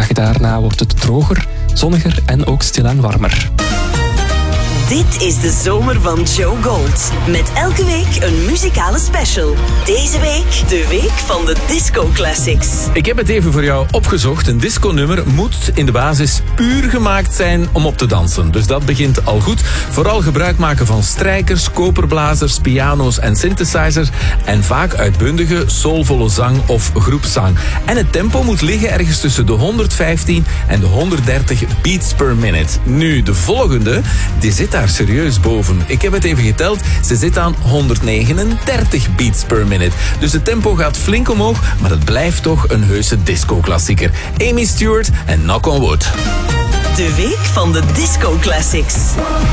dagen daarna wordt het droger, zonniger en ook stilaan warmer. Dit is de zomer van Joe Gold. Met elke week een muzikale special. Deze week de week van de Disco Classics. Ik heb het even voor jou opgezocht. Een disco-nummer moet in de basis puur gemaakt zijn om op te dansen. Dus dat begint al goed. Vooral gebruik maken van strijkers, koperblazers, piano's en synthesizers. En vaak uitbundige, soulvolle zang of groepszang. En het tempo moet liggen ergens tussen de 115 en de 130 beats per minute. Nu, de volgende, die zit daar serieus boven. Ik heb het even geteld. Ze zit aan 139 beats per minute. Dus het tempo gaat flink omhoog, maar het blijft toch een heuse disco-klassieker. Amy Stewart en Knock on Wood. De week van de Disco Classics.